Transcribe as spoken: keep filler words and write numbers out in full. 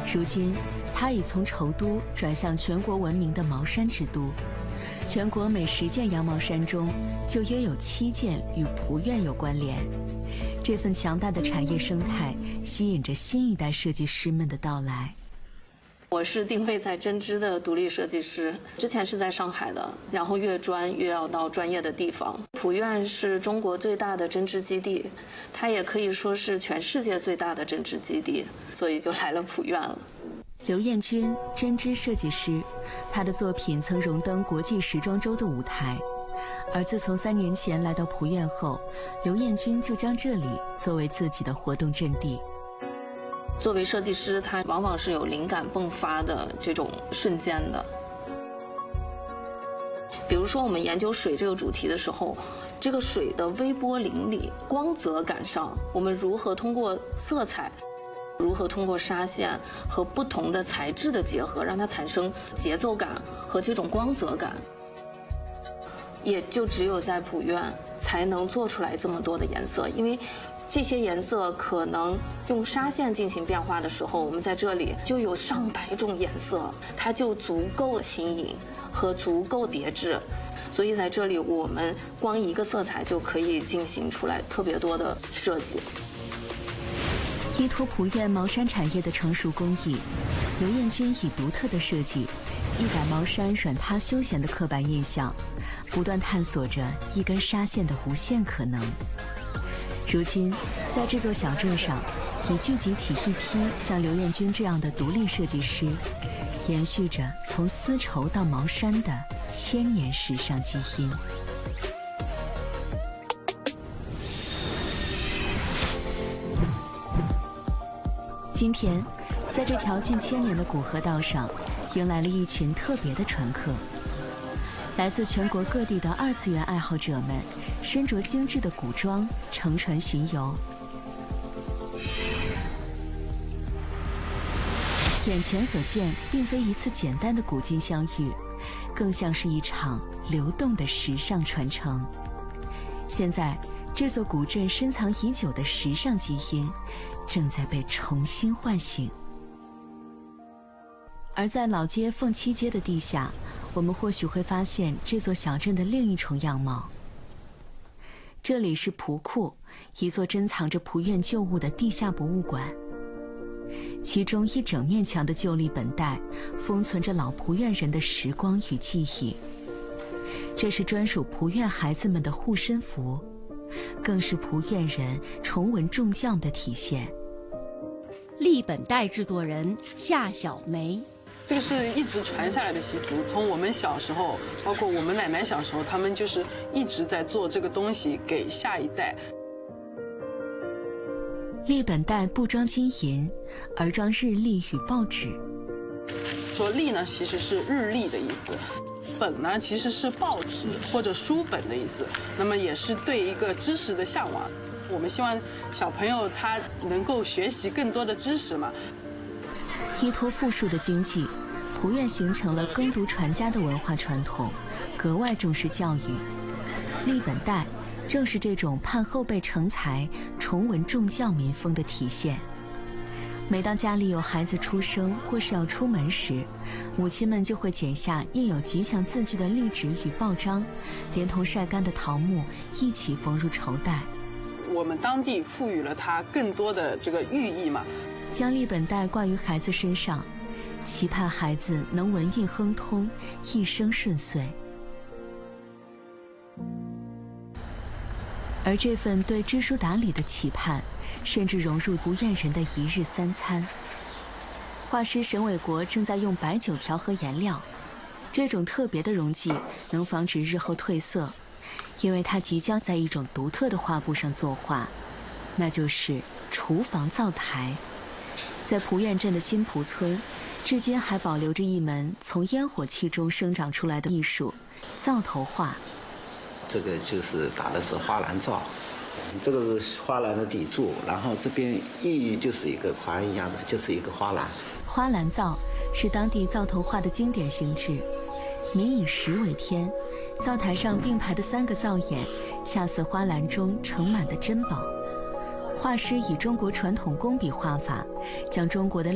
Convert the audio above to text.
如今，它已从成都转向全国闻名的茅山之都。全国每十件羊毛衫中，就约有七件与蒲院有关联。这份强大的产业生态，吸引着新一代设计师们的到来。 我是定位在针织的独立设计师，之前是在上海的，然后越专越要到专业的地方。蒲院是中国最大的针织基地，它也可以说是全世界最大的针织基地，所以就来了蒲院了。 刘彦军，针织设计师，他的作品曾荣登国际时装周的舞台。而自从三年前来到蒲院后，刘彦军就将这里作为自己的活动阵地。 作为设计师，他往往是有灵感迸发的这种瞬间的。比如说，我们研究水这个主题的时候，这个水的微波淋漓、光泽感上，我们如何通过色彩，如何通过纱线和不同的材质的结合，让它产生节奏感和这种光泽感，也就只有在蒲院才能做出来这么多的颜色，因为这些颜色可能用纱线进行变化的时候，我们在这里就有上百种颜色，它就足够新颖和足够别致。所以在这里，我们光一个色彩就可以进行出来特别多的设计。 依托蒲院毛衫产业的成熟工艺，刘彦军以独特的设计，一改毛衫软塌休闲的刻板印象，不断探索着一根纱线的无限可能。如今，在这座小镇上，已聚集起一批像刘彦军这样的独立设计师，延续着从丝绸到毛衫的千年时尚基因。今天，在这条近千年的古河道上，迎来了一群特别的船客。来自全国各地的二次元爱好者们，身着精致的古装，乘船巡游。眼前所见，并非一次简单的古今相遇，更像是一场流动的时尚传承。现在，这座古镇深藏已久的时尚基因，正在被重新唤醒。而在老街凤七街的地下，我们或许会发现这座小镇的另一重样貌。这里是蒲库，一座珍藏着蒲院旧物的地下博物馆。其中一整面墙的旧历本带，封存着老蒲院人的时光与记忆。这是专属蒲院孩子们的护身符，更是蒲院人崇文重教的体现。 历本带制作人夏小梅。 这个是一直传下来的习俗，从我们小时候，包括我们奶奶小时候，他们就是一直在做这个东西给下一代。 历本带不装金银，而装日历与报纸。 说历呢，其实是日历的意思；本呢，其实是报纸或者书本的意思。那么也是对一个知识的向往。我们希望小朋友他能够学习更多的知识嘛。 依托富庶的经济，蒲院形成了耕读传家的文化传统，格外重视教育。历本带正是这种盼后辈成才、崇文重教民风的体现。每当家里有孩子出生或是要出门时，母亲们就会剪下印有吉祥字句的历纸与报章，连同晒干的桃木一起缝入绸带。 我们当地赋予了它更多的这个寓意嘛。 将历本带挂于孩子身上，期盼孩子能文艺亨通，一生顺遂。而这份对知书达理的期盼，甚至融入蒲院人的一日三餐。画师沈伟国正在用白酒调和颜料，这种特别的溶剂能防止日后褪色，因为他即将在一种独特的画布上作画，那就是厨房灶台。在蒲院镇的新蒲村，至今还保留着一门从烟火气中生长出来的艺术——灶头画。 这个就是打的是花篮灶，这个是花篮的底柱，然后这边意义就是一个环一样的，就是一个花篮。 花篮灶是当地灶头画的经典形制，民以食为天，灶台上并排的三个灶眼，恰似花篮中盛满的珍宝。画师以中国传统工笔画法，将中国的